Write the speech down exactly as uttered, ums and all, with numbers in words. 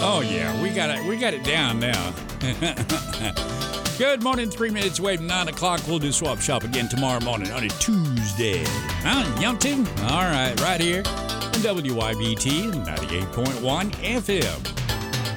Oh yeah, we got it. We got it down now. Good morning. Three minutes away from nine o'clock. We'll do swap shop again tomorrow morning on a Tuesday. Huh? You want to? All right, right here on W Y B T ninety-eight point one F M.